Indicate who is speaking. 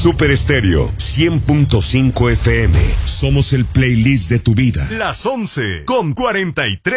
Speaker 1: Super Estéreo 100.5 FM. Somos el playlist de tu vida.
Speaker 2: Las 11:43